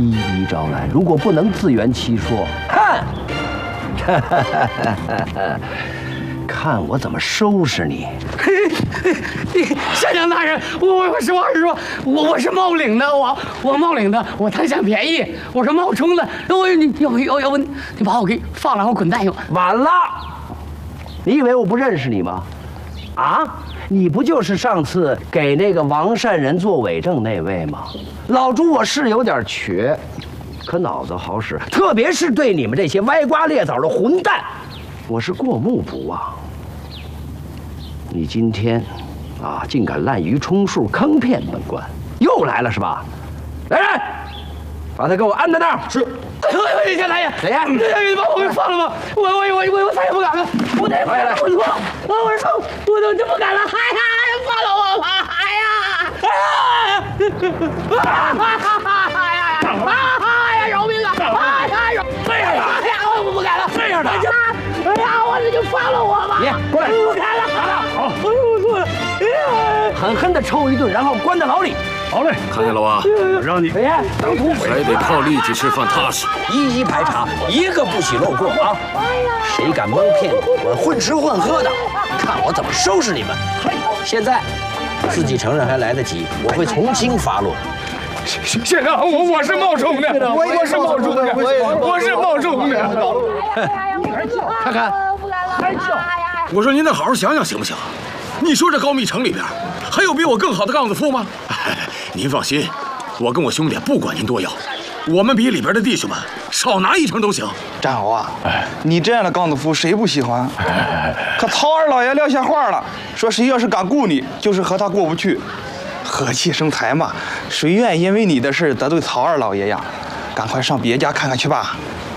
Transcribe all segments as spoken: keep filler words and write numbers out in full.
一一招来。如果不能自圆其说，看，看我怎么收拾你！ 县长大人，我我实话实说，我我是冒领的，我我冒领的，我贪小便宜，我是冒充的。我你要要要不你把我给放了，我滚蛋去！ 晚了，你以为我不认识你吗？啊，你不就是上次给那个王善人做伪证那位吗？老朱我是有点瘸，可脑子好使，特别是对你们这些歪瓜裂枣的混蛋，我是过目不忘。你今天啊，竟敢滥竽充数，坑骗本官，又来了是吧？来人，把他给我按在那儿。是。 哎呦，县大爷， 谁呀？ 你把我给放了吧！我我我我我再也不敢了，我再也不敢了！我错，我我错，我都真不敢了！哎呀，放了我吧！哎呀！哎呀！哎呀！饶命啊！哎呀！饶！这样的！哎呀，我不敢了！这样的！哎呀，我这就放了我吧！ 别过来！ 不敢了！好，哎呦，我错了！哎呀！ 狠狠地抽一顿，然后关在牢里。 好嘞，看见了吧？我让你谁呀？当土匪！ 还得靠力气吃饭踏实， 一一排查，一个不许漏过啊！谁敢蒙骗我混吃混喝的，看我怎么收拾你们！现在自己承认还来得及，我会从轻发落。 县长，我我是冒充的，我是冒充的，我是冒充的。 看看， 我说您再好好想想行不行？你说这高密城里边还有比我更好的杠子夫吗？您放心，我跟我兄弟不管您多要，我们比里边的弟兄们少拿一成都行。 战侯啊，你这样的杠子夫谁不喜欢？可曹二老爷撂下话了，说谁要是敢雇你，就是和他过不去。和气生财嘛，谁愿意因为你的事得罪曹二老爷呀？赶快上别家看看去吧。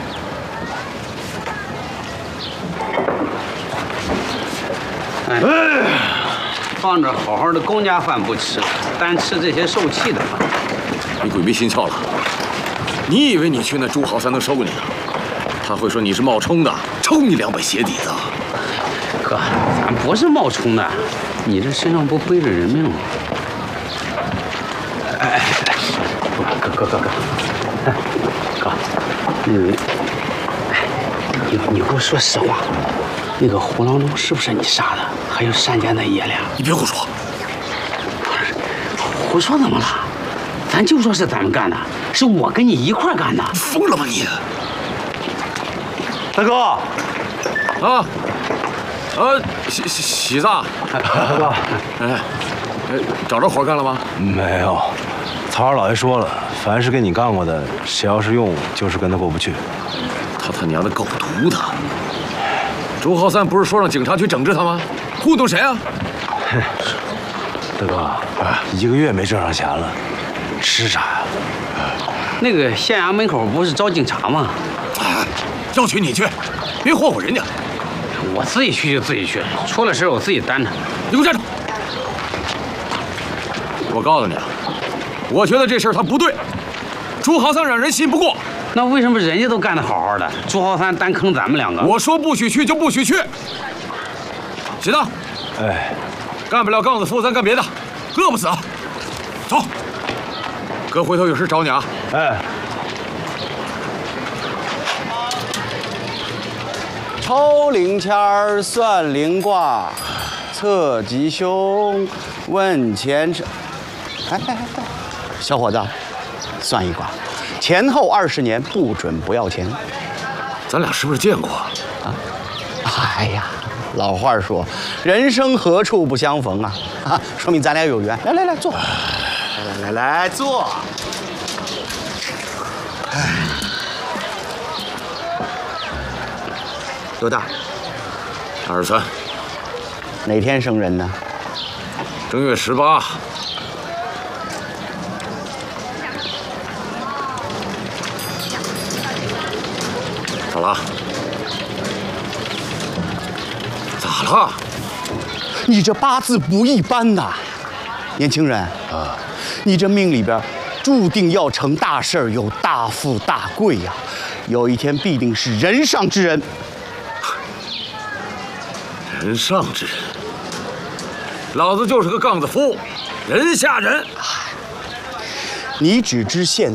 哎，放着好好的公家饭不吃，单吃这些受气的饭。 你鬼迷心窍了！你以为你去那朱豪三能收你啊？他会说你是冒充的，抽你两把鞋底子。 哥，咱不是冒充的，你这身上不背着人命吗？哎哎哎，哥哥哥哥，哥，那个，哎，你你给我说实话，那个胡郎中是不是你杀的？还有单家那爷俩？ 你别胡说！ 胡说怎么了？咱就说是咱们干的，是我跟你一块干的。 疯了吧你！ 大哥， 啊，呃，喜喜喜子， 大哥， 哎，哎，找着活干了吗？ 没有。曹二老爷说了，凡是跟你干过的，谁要是用，就是跟他过不去。 他他娘的够毒的！朱浩三不是说让警察去整治他吗？糊弄谁啊？ 大哥，一个月没挣上钱了，吃啥呀？ 那个县衙门口不是招警察吗？ 哎，要去你去，别霍霍人家。 我自己去就自己去，出了事我自己担着。 你给我站住！我告诉你啊，我觉得这事儿他不对，朱豪三让人信不过。 那为什么人家都干得好好的，朱豪三单坑咱们两个？ 我说不许去就不许去。喜子， 哎， 干不了杠子夫，咱干别的，饿不死啊。走，哥回头有事找你啊。 哎。 抽零签儿，算零卦，测吉凶，问前程。哎哎哎，小伙子，算一卦，前后二十年不准不要钱。 咱俩是不是见过啊？ 哎呀，老话说，人生何处不相逢啊！啊，说明咱俩有缘。来来来，坐。来来来来，坐。哎，多大？ 二十三。 哪天生人呢？ 正月十八。咋了？咋了？ 你这八字不一般呐，年轻人啊，你这命里边注定要成大事儿，有大富大贵呀、啊，有一天必定是人上之人。 人上之人，老子就是个杠子夫，人下人。 你只知现